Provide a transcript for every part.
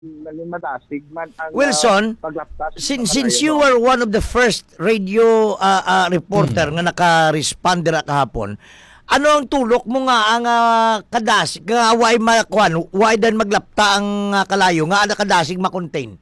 matasig man ang Wilson, paglaptas. since you were one of the first radio reporter nga naka-responder kahapon, ano ang tulok mo nga ang kadasig nga way makuan, way dan maglapta ang kalayo nga ana kadasig ma-contain?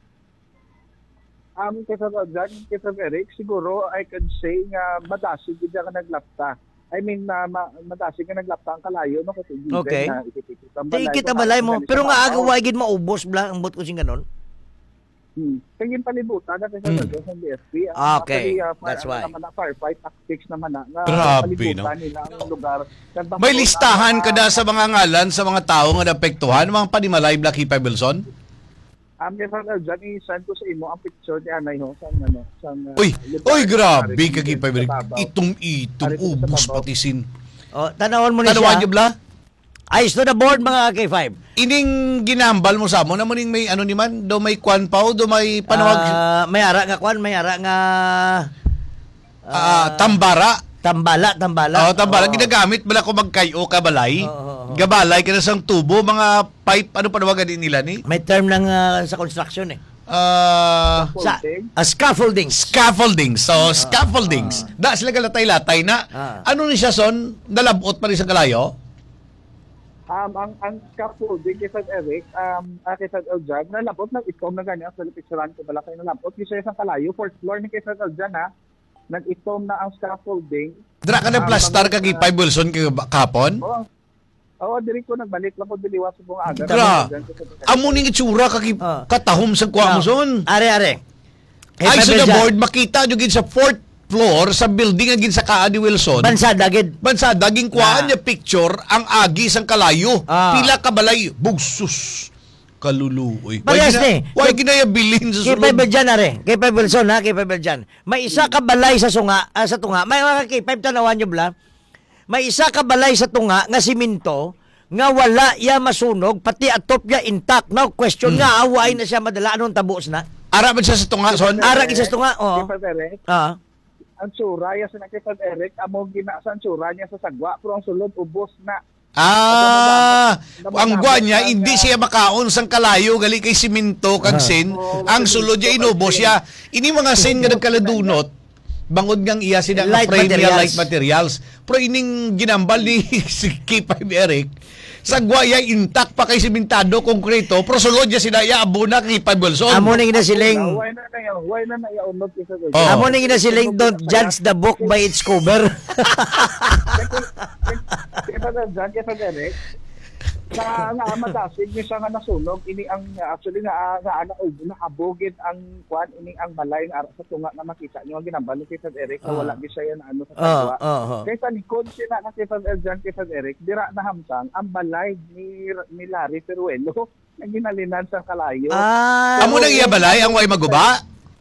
Kesa Eric, siguro I can say nga matasig gid ka naglapta. I mean, matasig ka naglapta ang kalayo, no? Kasi Okay. na Tikit ang balay mo. Pero nga aga way gid maubos bla ang bot ko sing ganon. Kaya palibutan na sa DSP. Okay, that's why. Firefight tactics naman na. Grabe, no? Nila ang lugar. May listahan kada sa mga ngalan sa mga tao nga naapektuhan, mga panimalay Black Hipay Wilson? Dyan, i-send ko sa imo ang picture ni Anay ho. Uy, grabe kagipay Wilson. Itong ubus patisin. Oh, tanawon mo ni Tanawan niyo siya. bla? Eyes to the board mga K5. Ining ginambal mo sa mo naman may ano ni man, do may kwan pa o do may panawag May ara nga kwan, may ara nga tambara. tambala. Tambara ginagamit bala ko magkayo ka balay. Gabalay ka na sang tubo, mga pipe, ano panawagan din nila ni? May term lang sa construction eh. Sa scaffolding. Scaffolding. So, scaffoldings. Da sila galatay-latay na. Ano ni siya son? Nalabot pa rin sa kalayo? Ang scaffolding kay San Eric, kay San Eljan, nalabot ng itom na ganyan sa picturean ko bala kayo nalabot. Kasi sa kalayo, fourth floor ni kay San Eljan ha, nag-itom na ang scaffolding. Dra ka na plastar kag Ipay Wilson kapon? Oo, diri ko nagbalik lang ko diliwas sa bunga aga. Amo ning itsura kag katahom sa kuha mo son. Are. Ay sa the board makita jud sa fourth floor sa building agin sa Kaadi Wilson. Bansada gid. Bansada gin kuhaan niya picture ang agi sang kalayo. Pila ka balay bugsus. Kaluluoy. Parehas ni. Why ginayabilin sa Kay sulod? Piper dyan are. Kay Piper Wilson ha, kay Piper dyan. May isa ka balay sa sunga, sa tunga. May mga kay Piper tanawan nyo bla. May isa ka balay sa tunga nga siminto nga wala ya masunog pati atop ya intact. Now question nga away na siya madala anong tabos na? Ara ba siya sa tunga son? Ara isa sa tunga. Oh. Ang tsura niya sa San Eric, amo ginasa ang tsura niya sa sagwa, pero ang sulod ubos na. Ang guwan niya, hindi siya makaon sang kalayo, gali kay siminto, kag sin. Ang sulod niya, inubos siya. Ini mga sin nga nagkaladunot, bangod ngang iya sila Light frame niya, materials. light materials. Pero ining ginambal ni si K5 Eric, sa guwaya, intact pa kay simentado, konkreto, pero sulod niya sila, iaabo na kay K5 Wilson. Amo ning inasiling. Why na unod kisa doon. Amo ning inasiling don't judge the book by its cover. Kaya Eric, nga matasig ni siya nga nasunog ini ang actually nga nakabugid ang kwan ini ang balay nga sa tunga nga makita niyo ang ginambal ni San Eric na wala gi siya na ano sa kagwa. Kaya sa likod sila na San Eljan kay San Eric dira na hamtang ang balay ni Larry Peruelo na ginalinan sa kalayo. Amo nang iya balay ang way maguba?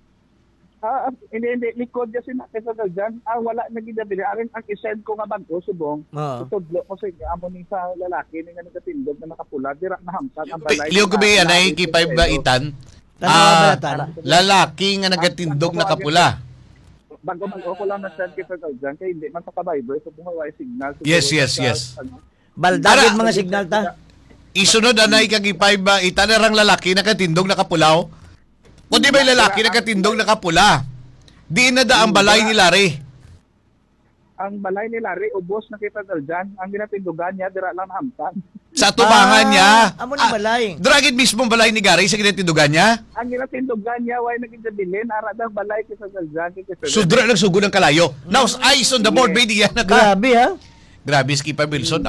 Hindi likod niya sinakita daw dyan. Wala na ginabili. Arin ang isend ko nga bago subong. Tutudlo ko sa amo ni sa lalaki ni nga nagatindog na nakapula. Dira na hamsat ang balay. Liyo ko ba yan ay K5 ba itan? Lalaki nga nagatindog nakapula. Bago mag-o lang na send kita daw dyan. Kaya hindi man sa ka-Viber. Subong hawaii signal. Yes. Baldagid mga signal ta. Isunod anay kag K5 ba itan na rang lalaki nakatindog nakapulaw? O di ba yung lalaki nakatindog nakapula? Di na da ang balay ni Larry. Ang balay ni Larry, ubos na kita dyan. Ang ginatindugan niya, dira lang hamtan. Sa tubangan niya. Amo ni balay. Dragit mismo balay ni Gary sa ginatindugan niya? Ang ginatindugan niya, why nagkitabilin, aradang balay kita dyan. Sudra nagsugod ng kalayo. Now, eyes on the board, baby. Yan Grabe ha. Grabe, Skipper Wilson.